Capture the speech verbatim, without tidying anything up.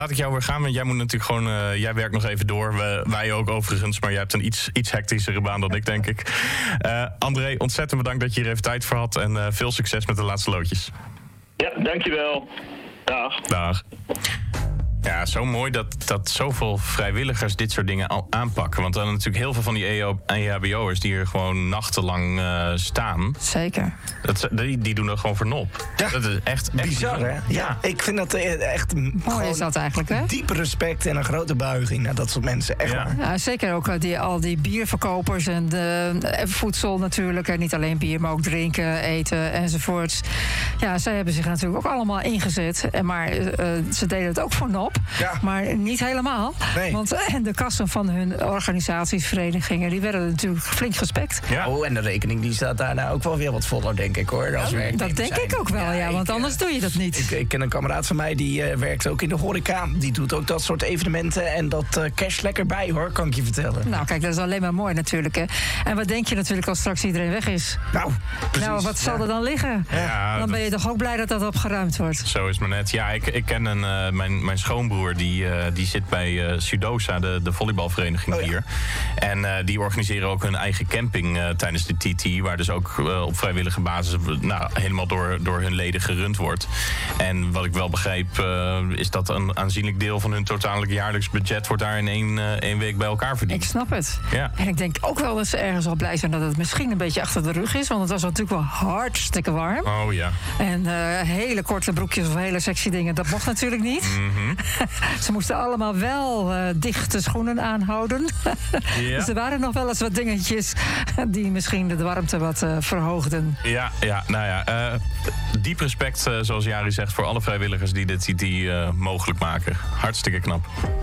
Laat ik jou weer gaan, want jij moet natuurlijk gewoon... Uh, jij werkt nog even door, we, wij ook overigens... maar jij hebt een iets, iets hectischere baan dan ik, denk ik. Uh, André, ontzettend bedankt dat je hier even tijd voor had... en uh, veel succes met de laatste loodjes. Ja, dankjewel. Dag. Dag. Ja, zo mooi dat, dat zoveel vrijwilligers dit soort dingen al aanpakken. Want dan natuurlijk heel veel van die E H B O'ers... die er gewoon nachtenlang uh, staan. Zeker. Dat, die, die doen dat gewoon voor nop. Ja. Dat is echt, echt bizar, hè? Ja. ja, ik vind dat echt... Mooi is dat eigenlijk, hè? Diep respect en een grote buiging naar dat soort mensen. Echt ja. waar. Ja, zeker ook die, al die bierverkopers en de, de voedsel natuurlijk. En niet alleen bier, maar ook drinken, eten enzovoorts. Ja, zij hebben zich natuurlijk ook allemaal ingezet. En maar uh, ze deden het ook voor nop. Ja. Maar niet helemaal. Nee. Want uh, de kassen van hun organisaties, verenigingen... die werden natuurlijk flink gespekt. Ja. Oh, en de rekening die staat daarna ook wel weer wat voller, denk ik, hoor. Als Ja, dat denk zijn. ik ook wel, ja. ja want ik, anders doe je dat niet. Ik, ik ken een kameraad van mij, die uh, werkt ook in de horeca. Die doet ook dat soort evenementen. En dat uh, cash lekker bij, hoor, kan ik je vertellen. Nou, kijk, dat is alleen maar mooi natuurlijk, hè. En wat denk je natuurlijk als straks iedereen weg is? Nou, precies. Nou, wat zal ja. er dan liggen? Ja, dan ben je toch ook blij dat dat opgeruimd wordt? Zo is het maar net. Ja, ik, ik ken een, uh, mijn, mijn schoonbroer, die, uh, die zit bij uh, Sudosa, de, de volleybalvereniging oh, ja. hier. En uh, die organiseren ook hun eigen camping uh, tijdens de T T... waar dus ook uh, op vrijwillige basis nou, helemaal door, door hun leden gerund wordt. En wat ik wel begreep, uh, is dat een aanzienlijk deel van hun totale jaarlijks budget... wordt daar in één, uh, één week bij elkaar verdiend. Ik snap het. Ja. En ik denk ook wel dat ze ergens wel blij zijn dat het misschien een beetje achter de rug is. Want het was natuurlijk wel hartstikke warm. Oh ja. En uh, hele korte broekjes of hele sexy dingen, dat mocht natuurlijk niet. Mm-hmm. Ze moesten allemaal wel uh, dichte schoenen aanhouden. Ja. Dus er waren nog wel eens wat dingetjes die misschien de warmte wat uh, verhoogden. Ja, ja, nou ja. Uh, diep respect, uh, zoals Jari zegt, voor alle vrijwilligers die dit T T uh, mogelijk maken. Hartstikke knap.